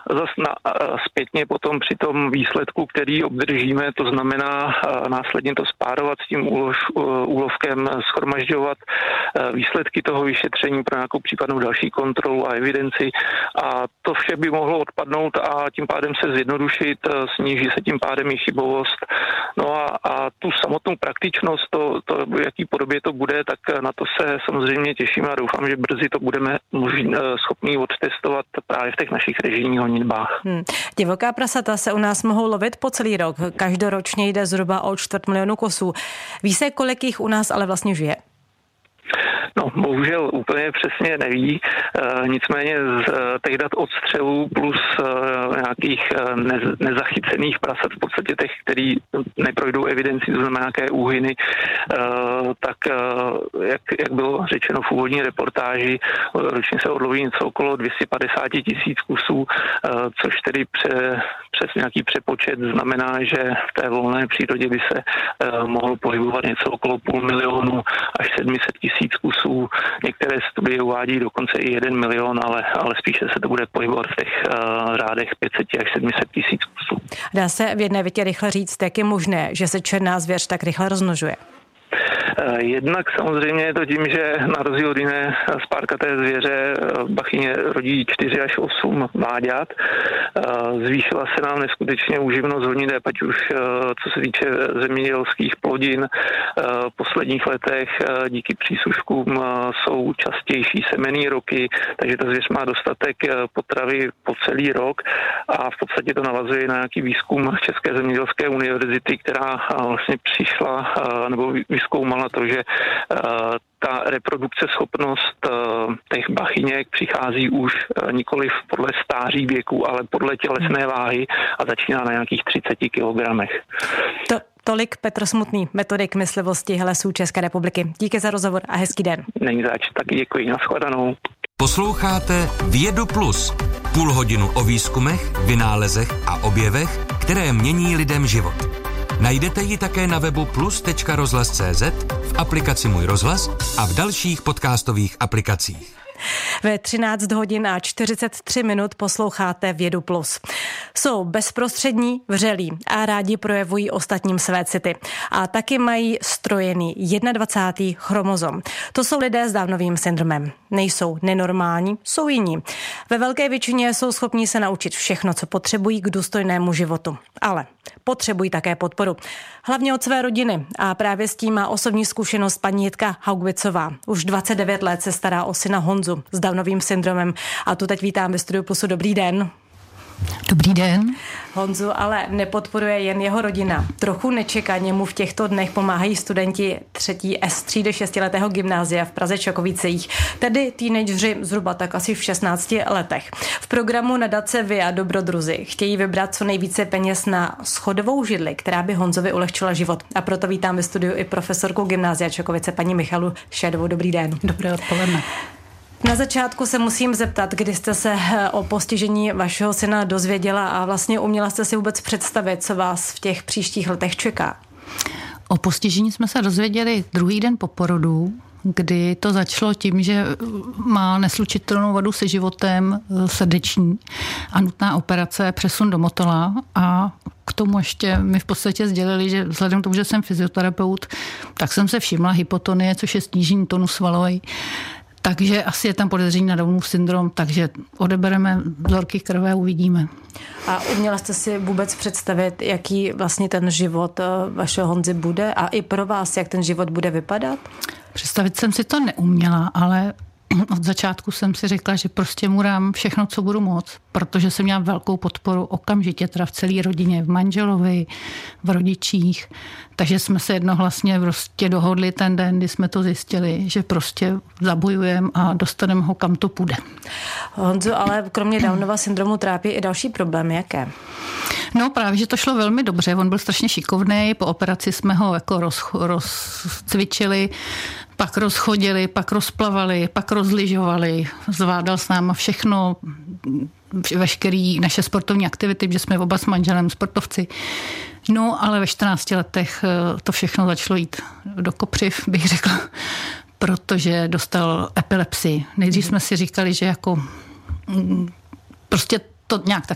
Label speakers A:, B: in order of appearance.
A: zpětně potom při tom výsledku, který obdržíme, to znamená následně to spárovat s tím úlovkem, shromažďovat výsledky toho vyšetření pro nějakou případnou další kontrolu a evidenci, a to vše by mohlo odpadnout a tím pádem se zjednodušit, sníží se tím pádem i chybovost. No a tu samotnou praktičnost, to v jaký podobě to bude, tak na to se samozřejmě těším a doufám, že brzy to budeme schopni odtestovat právě v těch našich režijních honitbách.
B: Divoká prasata se u nás mohou lovit po celý rok. Každoročně jde zhruba o 250 000 kusů. Ví se, kolik jich u nás ale vlastně žije?
A: No, bohužel úplně přesně neví, nicméně z těch dat odstřelů plus nějakých nezachycených prasat, v podstatě těch, který neprojdou evidenci, to znamená nějaké úhyny, tak jak bylo řečeno v úvodní reportáži, ročně se odloví něco okolo 250 000 kusů, což tedy přes nějaký přepočet znamená, že v té volné přírodě by se mohlo pohybovat něco okolo 500 000 až 700 000 kusů. Některé studie uvádí dokonce i 1 milion, ale spíše se to bude pohybovat v těch řádech 500 až 700 000 kusů.
B: Dá se v jedné větě rychle říct, jak je možné, že se černá zvěř tak rychle rozmnožuje?
A: Jednak samozřejmě je to tím, že na rozdíl od jiné spárkaté zvěře bachyně rodí 4 až 8 mláďat. Zvýšila se nám neskutečně úživnost honiteb, ať už co se týče zemědělských plodin. V posledních letech díky přísuškům jsou častější semenný roky, takže ta zvěř má dostatek potravy po celý rok a v podstatě to navazuje na nějaký výzkum České zemědělské univerzity, která vlastně přišla nebo vyzkoumala to, že ta reprodukce schopnost těch bachyněk přichází už nikoliv podle stáří věku, ale podle tělesné váhy a začíná na nějakých 30 kilogramech.
B: Tolik Petr Smutný, metodik myslivosti Lesů České republiky. Díky za rozhovor a hezký den.
A: Není zač, taky děkuji, nashledanou.
C: Posloucháte Vědu Plus. Půl hodinu o výzkumech, vynálezech a objevech, které mění lidem život. Najdete ji také na webu plus.rozhlas.cz, v aplikaci Můj rozhlas a v dalších podcastových aplikacích.
B: Ve 13 hodin a 43 minut posloucháte Vědu Plus. Jsou bezprostřední, vřelí a rádi projevují ostatním své city. A taky mají strojený 21. chromozom. To jsou lidé s Downovým syndromem. Nejsou nenormální, jsou jiní. Ve velké většině jsou schopní se naučit všechno, co potřebují k důstojnému životu. Ale potřebují také podporu. Hlavně od své rodiny. A právě s tím má osobní zkušenost paní Jitka Haugwicová. Už 29 let se stará o syna Honzu s Downovým syndromem. A tu teď vítám ve studiu Plusu. Dobrý den.
D: Dobrý den.
B: Honzu ale nepodporuje jen jeho rodina. Trochu nečekaně mu v těchto dnech pomáhají studenti 3. S třídy 6letého gymnázia v Praze Čakovicích, tedy teenageři zhruba tak asi v 16 letech. V programu nadace Via Dobrodruzi chtějí vybrat co nejvíce peněz na schodovou židli, která by Honzovi ulehčila život. A proto vítám ve studiu i profesorku gymnázia Čakovice paní Michalu Šedovou. Dobrý den.
D: Dobré odpoledne.
B: Na začátku se musím zeptat, kdy jste se o postižení vašeho syna dozvěděla a vlastně uměla jste si vůbec představit, co vás v těch příštích letech čeká?
D: O postižení jsme se dozvěděli druhý den po porodu, kdy to začalo tím, že má neslučitelnou vadu se životem srdeční a nutná operace, přesun do Motola, a k tomu ještě mi v podstatě sdělili, že vzhledem k tomu, že jsem fyzioterapeut, tak jsem se všimla hypotonie, což je snížení tonu svalový. Takže asi je tam podezření na Downův syndrom, takže odebereme vzorky krve a uvidíme.
B: A uměla jste si vůbec představit, jaký vlastně ten život vašeho Honzy bude a i pro vás, jak ten život bude vypadat?
D: Představit jsem si to neuměla, ale od začátku jsem si řekla, že prostě mu dám všechno, co budu moct, protože jsem měla velkou podporu okamžitě, teda v celé rodině, v manželovi, v rodičích. Takže jsme se jednohlasně prostě dohodli ten den, kdy jsme to zjistili, že prostě zabojujeme a dostaneme ho, kam to půjde.
B: Honzo, ale kromě Downova syndromu trápí i další problémy. Jaké?
D: No právě, že to šlo velmi dobře. On byl strašně šikovný, po operaci jsme ho jako rozcvičili, pak rozchodili, pak rozplavali, pak rozlyžovali. Zvládal s náma všechno, veškerý naše sportovní aktivity, protože jsme oba s manželem sportovci. No, ale ve 14 letech to všechno začalo jít do kopřiv, bych řekla, protože dostal epilepsii. Nejdřív jsme si říkali, že jako prostě to nějak tak